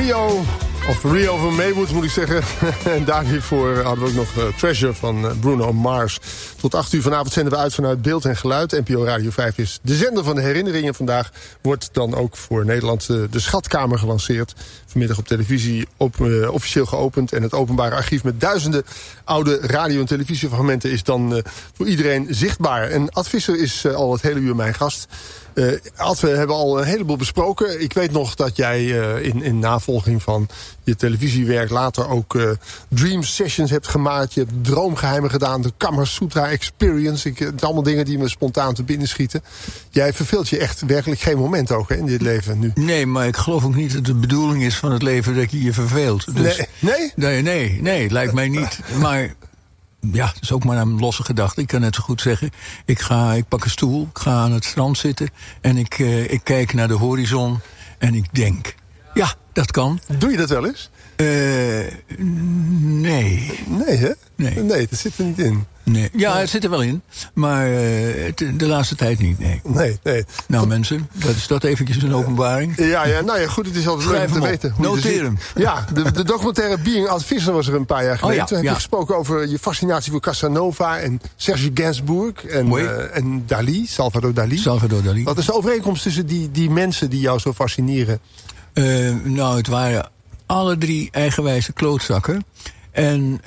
Rio van Maywood moet ik zeggen. En daarvoor hadden we ook nog Treasure van Bruno Mars. Tot 8 uur vanavond zenden we uit vanuit Beeld en Geluid. NPO Radio 5 is de zender van de herinneringen. Vandaag wordt dan ook voor Nederland de Schatkamer gelanceerd. Vanmiddag op televisie officieel geopend. En het openbare archief met duizenden oude radio- en televisiefragmenten is dan voor iedereen zichtbaar. En Ad Visser is al het hele uur mijn gast. Ad, we hebben al een heleboel besproken. Ik weet nog dat jij in navolging van je televisiewerk later ook dream sessions hebt gemaakt. Je hebt droomgeheimen gedaan, de Kama Sutra Experience. Het zijn allemaal dingen die me spontaan te binnen schieten. Jij verveelt je echt werkelijk geen moment ook in dit leven nu. Nee, maar ik geloof ook niet dat de bedoeling is van het leven dat je je verveelt. Dus, nee, lijkt mij niet. Maar ja, dat is ook maar een losse gedachte. Ik kan net zo goed zeggen, ik pak een stoel, ik ga aan het strand zitten en ik kijk naar de horizon en ik denk, ja, dat kan. Doe je dat wel eens? Nee. Nee, hè? Nee, dat zit er niet in. Nee. Ja, het zit er wel in, maar de laatste tijd niet, nee. Nee. Nou mensen, is dat eventjes een openbaring? Ja, nou ja, goed, het is altijd leuk om te weten. Noteer hem. Ja, de documentaire Being Ad Visser was er een paar jaar geleden. Toen heb je gesproken over je fascinatie voor Casanova en Serge Gainsbourg en Dali, Salvador Dali. Wat is de overeenkomst tussen die mensen die jou zo fascineren? Nou, het waren alle 3 eigenwijze klootzakken. En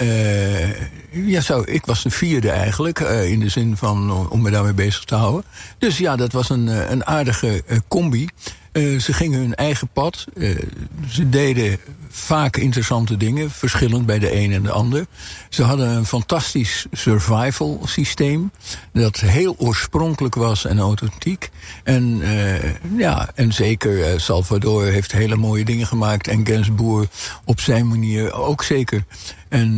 ik was de 4e eigenlijk, in de zin van om me daarmee bezig te houden. Dus ja, dat was een aardige combi. Ze gingen hun eigen pad. Ze deden vaak interessante dingen, verschillend bij de een en de ander. Ze hadden een fantastisch survival systeem dat heel oorspronkelijk was en authentiek. En zeker Salvador heeft hele mooie dingen gemaakt en Gainsbourg op zijn manier ook zeker. En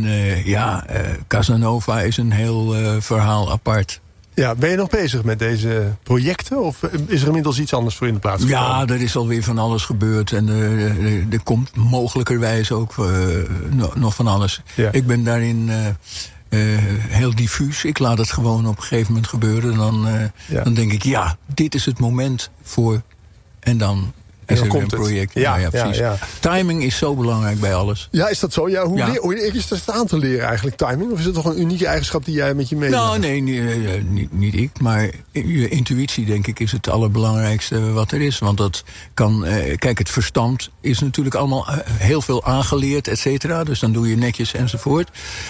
Casanova is een heel verhaal apart. Ja, ben je nog bezig met deze projecten? Of is er inmiddels iets anders voor in de plaats gekomen? Ja, er is alweer van alles gebeurd. En er komt mogelijkerwijs ook nog van alles. Ja. Ik ben daarin heel diffuus. Ik laat het gewoon op een gegeven moment gebeuren. Dan denk ik, ja, dit is het moment voor. En dan is er weer een project. Ja, precies. Ja. Timing is zo belangrijk bij alles. Ja, is dat zo? Ja, hoe is dat aan te leren eigenlijk, timing? Of is het toch een unieke eigenschap die jij met je meeneemt? Nou, nee, niet ik. Maar je intuïtie, denk ik, is het allerbelangrijkste wat er is. Want dat kan. Kijk, het verstand is natuurlijk allemaal heel veel aangeleerd, et cetera. Dus dan doe je netjes enzovoort.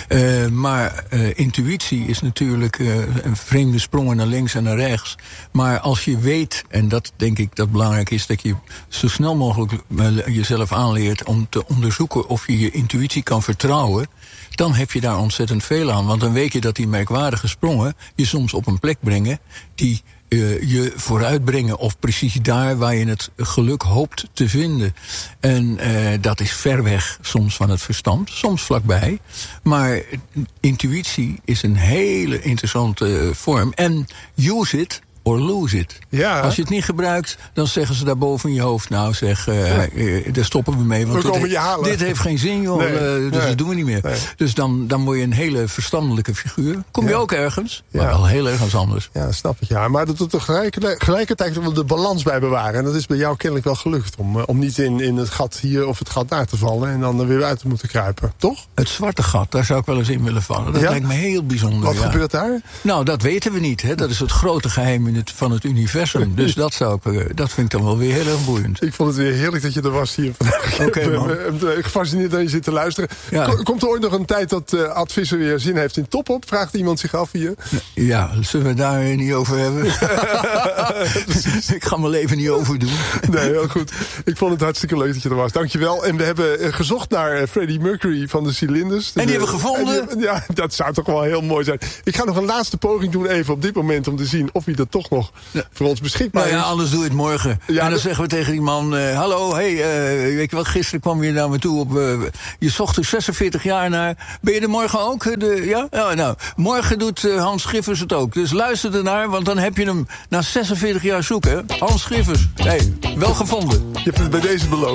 Maar intuïtie is natuurlijk een vreemde sprongen naar links en naar rechts. Maar als je weet, en dat denk ik dat belangrijk is, dat je zo snel mogelijk jezelf aanleert om te onderzoeken of je je intuïtie kan vertrouwen, dan heb je daar ontzettend veel aan. Want dan weet je dat die merkwaardige sprongen je soms op een plek brengen die je vooruitbrengen, of precies daar waar je het geluk hoopt te vinden. En dat is ver weg soms van het verstand, soms vlakbij. Maar intuïtie is een hele interessante vorm. En use it or lose it. Ja. Als je het niet gebruikt, dan zeggen ze daar boven in je hoofd, nou zeg, daar stoppen we mee. Want dit heeft geen zin, joh. Dat doen we niet meer. Nee. Dus dan word je een hele verstandelijke figuur. Kom je ook ergens, maar wel heel ergens anders. Ja, snap ik. Ja. Maar dat doet tegelijkertijd wel de balans bij bewaren. En dat is bij jou kennelijk wel gelukt. Om niet in het gat hier of het gat daar te vallen en dan er weer uit te moeten kruipen. Toch? Het zwarte gat, daar zou ik wel eens in willen vallen. Dat lijkt me heel bijzonder. Wat gebeurt daar? Nou, dat weten we niet. Hè. Dat is het grote geheim van het universum. Dus dat vind ik dan wel weer heel erg boeiend. Ik vond het weer heerlijk dat je er was hier vandaag. Oké, man. Ik ben gefascineerd dat je zit te luisteren. Ja. Komt er ooit nog een tijd dat Ad Visser weer zin heeft in Top Op? Vraagt iemand zich af hier. Ja, zullen we het daar niet over hebben? Ik ga mijn leven niet overdoen. Nee, heel goed. Ik vond het hartstikke leuk dat je er was. Dankjewel. En we hebben gezocht naar Freddie Mercury van de Cylinders. En die hebben we gevonden? Ja, dat zou toch wel heel mooi zijn. Ik ga nog een laatste poging doen even op dit moment om te zien of hij dat toch nog voor ons beschikbaar is. Nou ja, anders doe je het morgen. Ja, en dan zeggen we tegen die man, hallo, weet je wat, gisteren kwam je naar me toe op, je zocht er 46 jaar naar. Ben je er morgen ook? Ja, nou, morgen doet Hans Schiffers het ook. Dus luister ernaar, want dan heb je hem na 46 jaar zoeken. Hans Schiffers, wel gevonden. Je hebt het bij deze beloofd.